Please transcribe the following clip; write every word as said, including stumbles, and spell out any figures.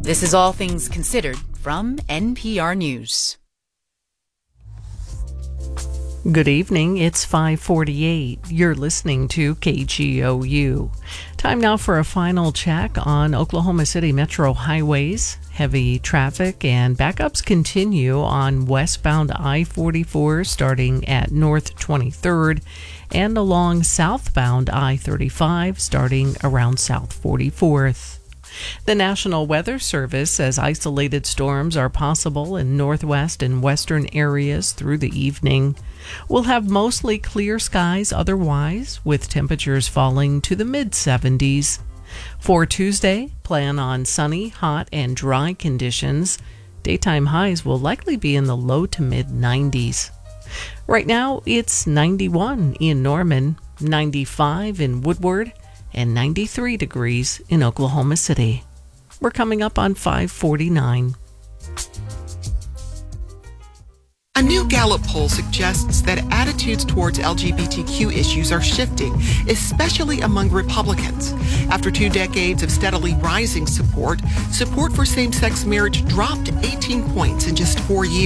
This is All Things Considered from N P R News. Good evening, it's five forty-eight. You're listening to K G O U. Time now for a final check on Oklahoma City Metro highways. Heavy traffic and backups continue on westbound I forty-four starting at North twenty-third and along southbound I thirty-five starting around South forty-fourth. The National Weather Service says isolated storms are possible in northwest and western areas through the evening. We'll have mostly clear skies otherwise, with temperatures falling to the mid seventies. For Tuesday, plan on sunny, hot, and dry conditions. Daytime highs will likely be in the low to mid nineties. Right now, it's ninety-one in Norman, ninety-five in Woodward, and ninety-three degrees in Oklahoma City. We're coming up on five forty-nine. A new Gallup poll suggests that attitudes towards L G B T Q issues are shifting, especially among Republicans. After two decades of steadily rising support, support for same-sex marriage dropped eighteen points in just four years.